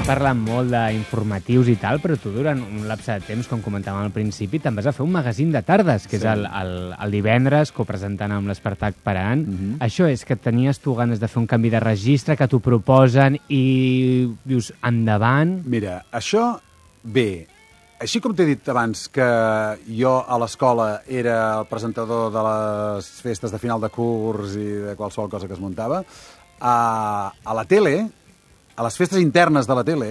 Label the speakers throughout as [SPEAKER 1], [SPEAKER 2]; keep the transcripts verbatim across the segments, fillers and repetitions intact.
[SPEAKER 1] parlant molt d'informatius i tal, però tu durant un lapse de temps, com comentàvem al principi, te'n vas a fer un magazín de tardes, que sí. és el, el, el divendres, copresentant amb l'Espartac Parant. Mm-hmm. Això és que tenies tu ganes de fer un canvi de registre, que t'ho proposen i dius, endavant...
[SPEAKER 2] Mira, això, bé, així com t'he dit abans que jo a l'escola era el presentador de les festes de final de curs i de qualsevol cosa que es muntava, a, a la tele... A les festes internes de la tele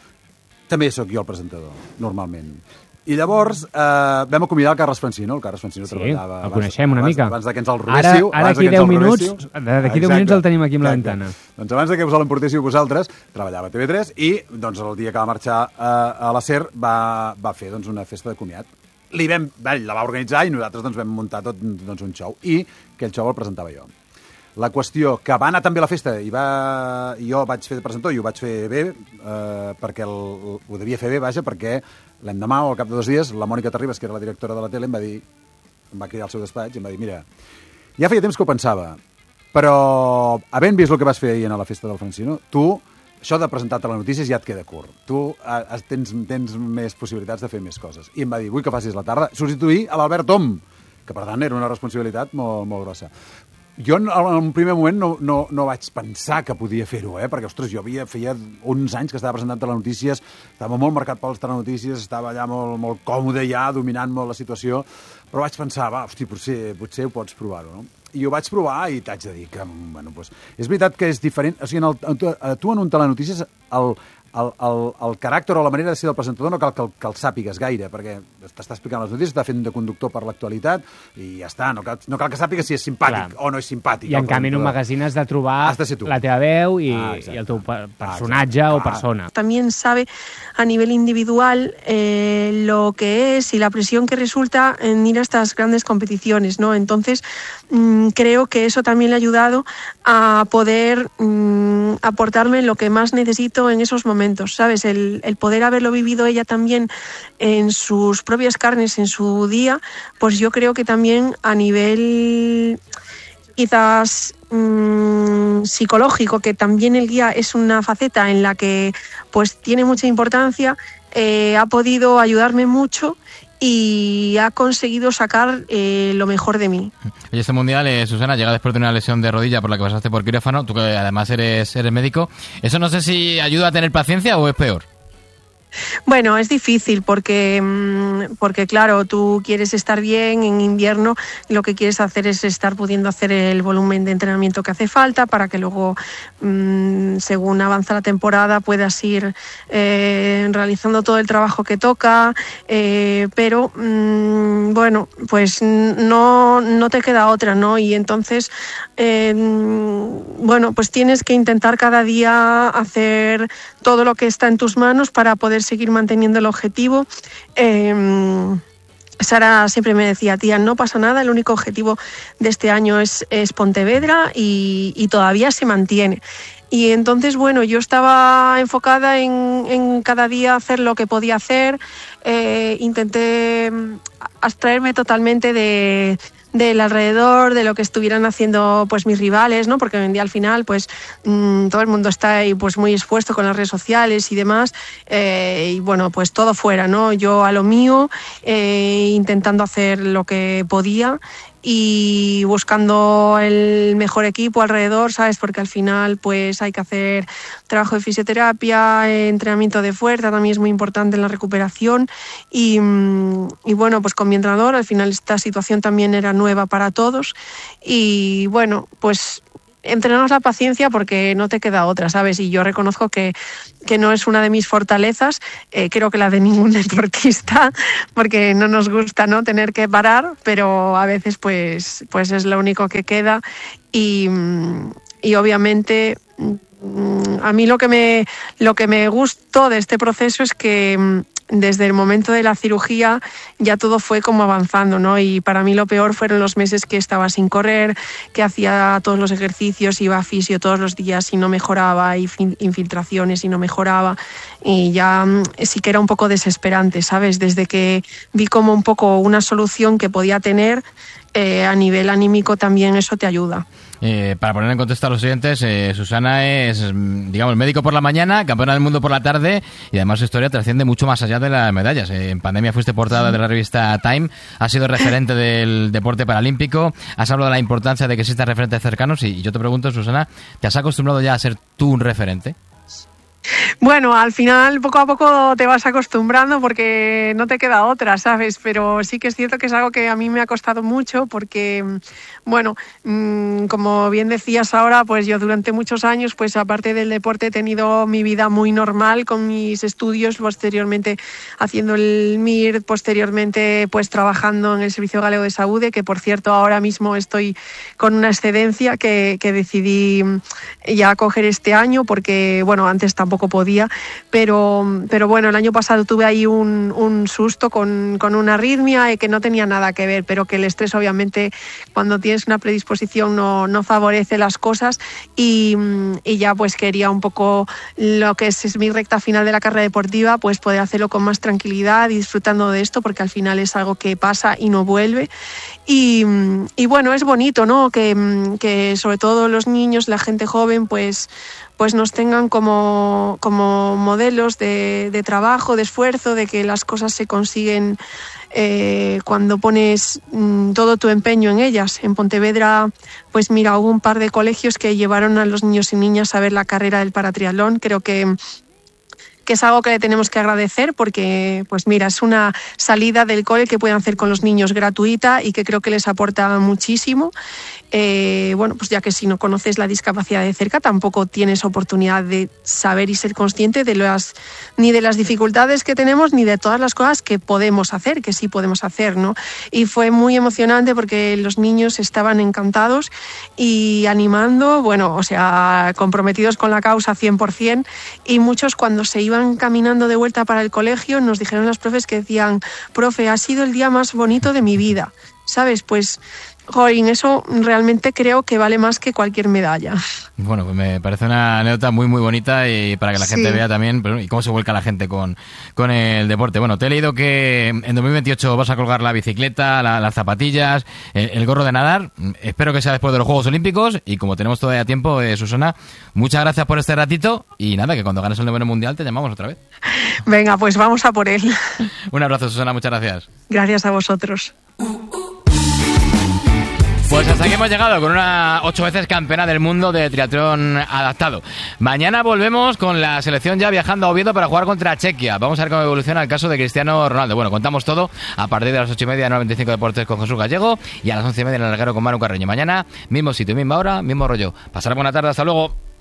[SPEAKER 2] també sóc jo el presentador, normalment. I llavors eh, vam acomiadar el Carles Francino. El Carles Francino
[SPEAKER 1] sí,
[SPEAKER 2] treballava...
[SPEAKER 1] el coneixem una
[SPEAKER 2] abans,
[SPEAKER 1] mica.
[SPEAKER 2] Abans que ens el robéssiu.
[SPEAKER 1] Ara, ara d'aquí deu minuts, d'aquí deu minuts el tenim aquí amb la ventana.
[SPEAKER 2] Doncs abans que us l'emportéssiu vosaltres, treballava a T V tres i doncs, el dia que va marxar a, a la SER va, va fer doncs, una festa de comiat. Li vam, bé, la va organitzar i nosaltres doncs, vam muntar tot doncs, un show. I aquell show el presentava jo. La qüestió que va anar també a la festa i va, jo vaig fer de presentador i ho vaig fer bé, eh, perquè el, ho devia fer bé, vaja, perquè l'endemà o al cap de dos dies la Mònica Terribas, que era la directora de la tele, em va dir, em va cridar al seu despatx i em va dir, mira, ja feia temps que ho pensava, però havent vist el que vas fer ahir a la festa del Francino, tu, això de presentar telenotícies ja et queda curt. Tu eh, tens, tens més possibilitats de fer més coses. I em va dir, vull que facis la tarda, substituir a l'Albert Om, que per tant era una responsabilitat molt, molt grossa. Jo en un primer moment no, no, no vaig pensar que podia fer-ho, eh? Perquè, ostres, jo havia, feia uns anys que estava presentant telenotícies, estava molt marcat per les telenotícies, estava allà molt, molt còmode ja, dominant molt la situació, però vaig pensar, va, hosti, potser, potser ho pots provar-ho, no? I ho vaig provar i t'haig de dir que, bueno, doncs, és veritat que és diferent, o sigui, en el, tu, tu en un telenotícies, el, el, el, el caràcter o la manera de ser del presentador no cal que el, que el sàpigues gaire, perquè t'està explicant les notícies, està fent de conductor per l'actualitat i ja està, no cal, no cal que sàpigues si és simpàtic Clar. o no és simpàtic.
[SPEAKER 1] I en canvi en un magazín has de trobar has de la teva veu i, ah, i el teu personatge ah, o persona.
[SPEAKER 3] También sabe a nivel individual eh, lo que es y la presión que resulta en ir a estas grandes competiciones, ¿no? Entonces, mmm, creo que eso también le ha ayudado a poder mmm, aportarme lo que más necesito en esos momentos, ¿sabes? El, el poder haberlo vivido ella también en sus propias carnes, en su día, pues yo creo que también a nivel quizás mmm, psicológico, que también el guía es una faceta en la que pues tiene mucha importancia, eh, ha podido ayudarme mucho y ha conseguido sacar eh, lo mejor de mí.
[SPEAKER 4] Oye, este mundial, eh, Susana, llega después de una lesión de rodilla por la que pasaste por quirófano, tú que además eres, eres médico. ¿Eso no sé si ayuda a tener paciencia o es peor?
[SPEAKER 3] Bueno, es difícil porque, porque, claro, tú quieres estar bien en invierno, lo que quieres hacer es estar pudiendo hacer el volumen de entrenamiento que hace falta para que luego, mmm, según avanza la temporada, puedas ir eh, realizando todo el trabajo que toca, eh, pero, mmm, bueno, pues no, no te queda otra, ¿no? Y entonces, eh, bueno, pues tienes que intentar cada día hacer todo lo que está en tus manos para poder seguir manteniendo el objetivo. Eh, Sara siempre me decía, tía, no pasa nada, el único objetivo de este año es, es Pontevedra y, y todavía se mantiene. Y entonces, bueno, yo estaba enfocada en, en cada día hacer lo que podía hacer, eh, intenté abstraerme totalmente de... del alrededor, de lo que estuvieran haciendo pues mis rivales, ¿no? Porque hoy en día al final pues mmm, todo el mundo está ahí pues muy expuesto con las redes sociales y demás, eh, y bueno, pues todo fuera, ¿no? Yo a lo mío, eh, intentando hacer lo que podía y buscando el mejor equipo alrededor, ¿sabes? Porque al final pues hay que hacer trabajo de fisioterapia, entrenamiento de fuerza, también es muy importante en la recuperación y, y bueno, pues con mi entrenador al final esta situación también era nueva para todos y bueno, pues entrenanos la paciencia porque no te queda otra, ¿sabes? Y yo reconozco que, que no es una de mis fortalezas, eh, creo que la de ningún deportista, porque no nos gusta, ¿no?, tener que parar, pero a veces pues, pues es lo único que queda y, y obviamente a mí lo que me, lo que me gustó de este proceso es que desde el momento de la cirugía ya todo fue como avanzando, ¿no? Y para mí lo peor fueron los meses que estaba sin correr, que hacía todos los ejercicios, iba a fisio todos los días y no mejoraba, y infiltraciones y no mejoraba. Y ya sí que era un poco desesperante, ¿sabes? Desde que vi como un poco una solución que podía tener, eh, a nivel anímico también eso te ayuda.
[SPEAKER 4] Eh, para poner en contexto a los oyentes, eh, Susana es, digamos, médico por la mañana, campeona del mundo por la tarde, y además su historia trasciende mucho más allá de las medallas. Eh, en pandemia fuiste portada de la revista Time, has sido referente del deporte paralímpico, has hablado de la importancia de que existan referentes cercanos, y yo te pregunto, Susana, ¿te has acostumbrado ya a ser tú un referente?
[SPEAKER 3] Bueno, al final poco a poco te vas acostumbrando porque no te queda otra, ¿sabes? Pero sí que es cierto que es algo que a mí me ha costado mucho porque, bueno, mmm, como bien decías ahora, pues yo durante muchos años, pues aparte del deporte he tenido mi vida muy normal con mis estudios, posteriormente haciendo el M I R, posteriormente pues trabajando en el Servicio Galego de Saúde, que por cierto ahora mismo estoy con una excedencia que, que decidí ya coger este año porque, bueno, antes tampoco Tampoco podía, pero, pero bueno, el año pasado tuve ahí un, un susto con, con una arritmia y que no tenía nada que ver, pero que el estrés obviamente cuando tienes una predisposición no, no favorece las cosas y, y ya pues quería un poco lo que es, es mi recta final de la carrera deportiva, pues poder hacerlo con más tranquilidad y disfrutando de esto porque al final es algo que pasa y no vuelve. Y, y bueno, es bonito, ¿no? Que, que sobre todo los niños, la gente joven, pues pues nos tengan como, como modelos de, de trabajo, de esfuerzo, de que las cosas se consiguen eh, cuando pones mm, todo tu empeño en ellas. En Pontevedra, pues mira, hubo un par de colegios que llevaron a los niños y niñas a ver la carrera del paratriatlón. Creo que que es algo que le tenemos que agradecer porque, pues mira, es una salida del cole que pueden hacer con los niños gratuita y que creo que les aporta muchísimo. Eh, bueno, pues ya que si no conoces la discapacidad de cerca, tampoco tienes oportunidad de saber y ser consciente de las, ni de las dificultades que tenemos, ni de todas las cosas que podemos hacer, que sí podemos hacer, ¿no? Y fue muy emocionante porque los niños estaban encantados y animando, bueno, o sea, comprometidos con la causa cien por ciento, y muchos cuando se iban caminando de vuelta para el colegio nos dijeron los profes que decían, profe, ha sido el día más bonito de mi vida, ¿sabes? Pues Jorin, eso realmente creo que vale más que cualquier medalla.
[SPEAKER 4] Bueno, pues me parece una anécdota muy muy bonita y para que la gente sí. vea también pero, y cómo se vuelca la gente con, con el deporte. Bueno, te he leído que en dos mil veintiocho vas a colgar la bicicleta, la, las zapatillas, el, el gorro de nadar. Espero que sea después de los Juegos Olímpicos y como tenemos todavía tiempo, eh, Susana, muchas gracias por este ratito y nada, que cuando ganes el noveno mundial te llamamos otra vez.
[SPEAKER 3] Venga, pues vamos a por él.
[SPEAKER 4] Un abrazo, Susana, muchas gracias.
[SPEAKER 3] Gracias a vosotros.
[SPEAKER 4] Pues hasta aquí hemos llegado con una ocho veces campeona del mundo de triatlón adaptado. Mañana volvemos con la selección ya viajando a Oviedo para jugar contra Chequia. Vamos a ver cómo evoluciona el caso de Cristiano Ronaldo. Bueno, contamos todo a partir de las ocho y media en noventa y cinco Deportes con Jesús Gallego y a las once y media en el Larguero con Manu Carreño. Mañana, mismo sitio, misma hora, mismo rollo. Pasar buena tarde, hasta luego.